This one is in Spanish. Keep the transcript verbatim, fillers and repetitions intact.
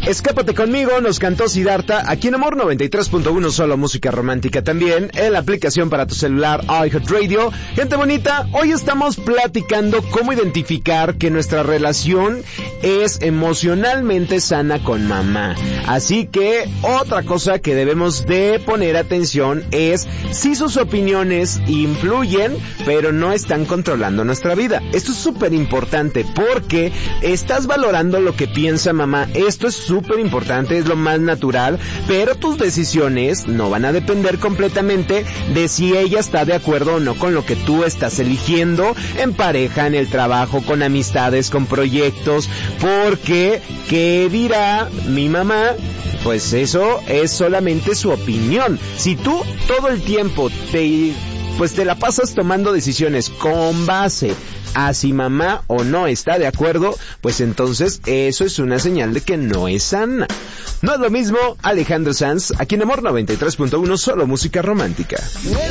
Escápate conmigo, nos cantó Siddhartha, aquí en Amor noventa y tres punto uno, solo música romántica también, en la aplicación para tu celular iHeartRadio. Gente bonita, hoy estamos platicando cómo identificar que nuestra relación es emocionalmente sana con mamá. Así que otra cosa que debemos de poner atención es si sus opiniones influyen, pero no están controlando nuestra vida. Esto es súper importante porque estás valorando lo que piensa mamá. Esto es súper importante, es lo más natural, pero tus decisiones no van a depender completamente de si ella está de acuerdo o no con lo que tú estás eligiendo en pareja, en el trabajo, con amistades, con proyectos, porque ¿qué dirá mi mamá? Pues eso es solamente su opinión. Si tú todo el tiempo te, pues te la pasas tomando decisiones con base a si mamá o no está de acuerdo, pues entonces eso es una señal de que no es sana. No es lo mismo Alejandro Sanz, aquí en Amor noventa y tres punto uno, solo música romántica.